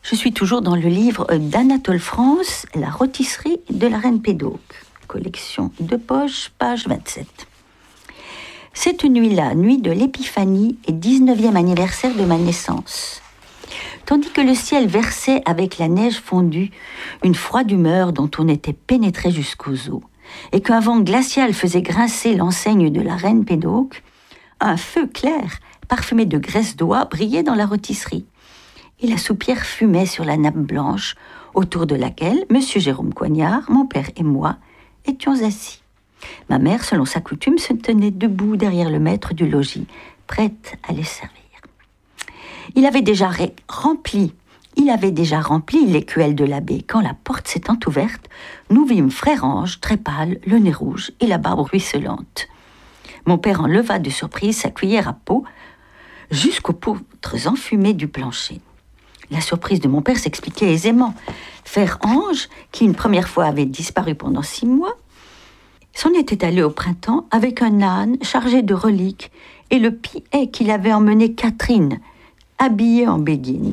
Je suis toujours dans le livre d'Anatole France, La rôtisserie de la reine Pédoc, collection de poche, page 27. Cette nuit-là, nuit de l'Épiphanie et 19e anniversaire de ma naissance. Tandis que le ciel versait avec la neige fondue une froide humeur dont on était pénétré jusqu'aux os, et qu'un vent glacial faisait grincer l'enseigne de la reine Pédoc, un feu clair, parfumé de graisse d'oie, brillait dans la rôtisserie. Et la soupière fumait sur la nappe blanche, autour de laquelle M. Jérôme Coignard, mon père et moi étions assis. Ma mère, selon sa coutume, se tenait debout derrière le maître du logis, prête à les servir. Il avait déjà rempli l'écuelle de l'abbé. Quand la porte s'étant ouverte, nous vîmes Frère Ange, très pâle, le nez rouge et la barbe ruisselante. Mon père enleva de surprise sa cuillère à peau jusqu'aux poutres enfumées du plancher. La surprise de mon père s'expliquait aisément. Frère Ange, qui une première fois avait disparu pendant 6 mois, s'en était allé au printemps avec un âne chargé de reliques et le pied qu'il avait emmené Catherine, habillée en béguine.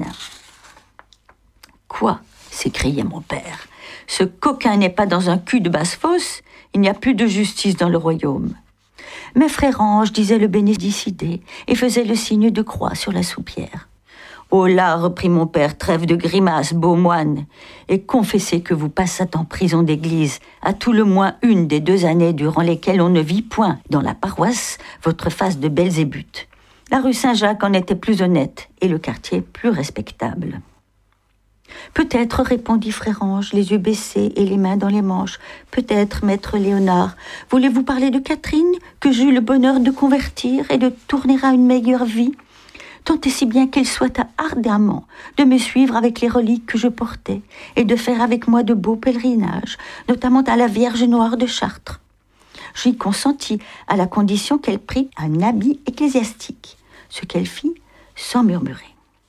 « Quoi ?» s'écriait mon père. « Ce coquin n'est pas dans un cul de basse-fosse, il n'y a plus de justice dans le royaume. » Mais Frère Ange disait le bénédicité et faisait le signe de croix sur la soupière. « Oh là, reprit mon père, trêve de grimaces, beau moine, et confessez que vous passâtes en prison d'église, à tout le moins une des 2 années durant lesquelles on ne vit point, dans la paroisse, votre face de Belzébuth. La rue Saint-Jacques en était plus honnête, et le quartier plus respectable. » Peut-être, répondit Frère Ange, les yeux baissés et les mains dans les manches. Peut-être, maître Léonard, voulez-vous parler de Catherine, que j'eus le bonheur de convertir et de tourner à une meilleure vie? Tant et si bien qu'elle souhaita ardemment de me suivre avec les reliques que je portais et de faire avec moi de beaux pèlerinages, notamment à la Vierge Noire de Chartres. J'y consentis à la condition qu'elle prît un habit ecclésiastique, ce qu'elle fit sans murmurer.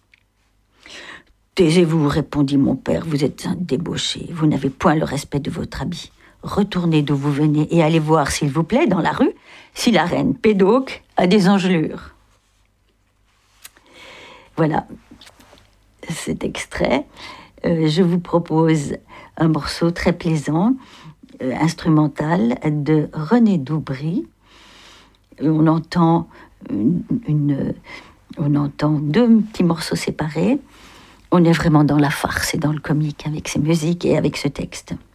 « Taisez-vous, répondit mon père, vous êtes un débauché, vous n'avez point le respect de votre habit. Retournez d'où vous venez et allez voir, s'il vous plaît, dans la rue, si la reine Pédoc a des engelures. » Voilà cet extrait. Je vous propose un morceau très plaisant, instrumental, de René Doubry. On entend 2 petits morceaux séparés. On est vraiment dans la farce et dans le comique avec ces musiques et avec ce texte.